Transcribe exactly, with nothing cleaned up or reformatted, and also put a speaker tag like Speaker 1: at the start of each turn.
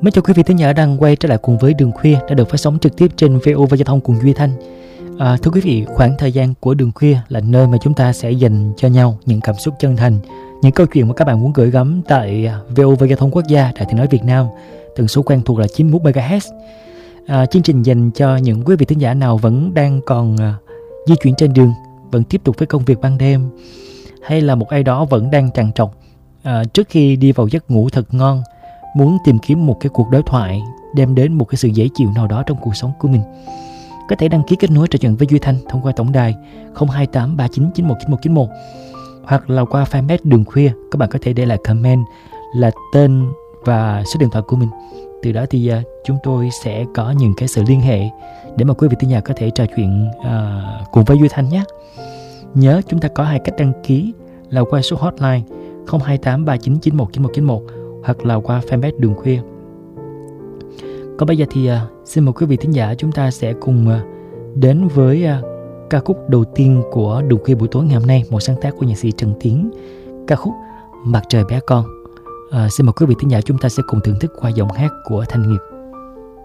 Speaker 1: Mến chào quý vị thính giả đang quay trở lại cùng với Đường Khuya đã được phát sóng trực tiếp trên vê o vê Giao thông cùng Duy Thanh. À, thưa quý vị, khoảng thời gian của Đường Khuya là nơi mà chúng ta sẽ dành cho nhau những cảm xúc chân thành, những câu chuyện mà các bạn muốn gửi gắm tại vê o vê Giao thông Quốc gia, Đài Tiếng nói Việt Nam, tần số quen thuộc là chín mươi mốt mê ga héc. À, chương trình dành cho những quý vị thính giả nào vẫn đang còn uh, di chuyển trên đường, vẫn tiếp tục với công việc ban đêm, hay là một ai đó vẫn đang trằn trọc uh, trước khi đi vào giấc ngủ thật ngon, muốn tìm kiếm một cái cuộc đối thoại đem đến một cái sự dễ chịu nào đó trong cuộc sống của mình. Có thể đăng ký kết nối trò chuyện với Duy Thanh thông qua tổng đài không hai tám ba chín chín một chín một chín một, hoặc là qua fanpage Đường Khuya. Các bạn có thể để lại comment là tên và số điện thoại của mình. Từ đó thì uh, chúng tôi sẽ có những cái sự liên hệ để mà quý vị thính giả có thể trò chuyện uh, cùng với Duy Thanh nhé. Nhớ chúng ta có hai cách đăng ký là qua số hotline không hai tám ba chín chín một chín một chín một hoặc là qua fanpage Đường Khuya. Còn bây giờ thì uh, xin mời quý vị thính giả chúng ta sẽ cùng uh, đến với uh, ca khúc đầu tiên của Đường Khuya buổi tối ngày hôm nay, một sáng tác của nhạc sĩ Trần Tiến, ca khúc Mặt Trời Bé Con. Uh, xin mời quý vị thính giả chúng ta sẽ cùng thưởng thức qua giọng hát của Thanh Nghiệp.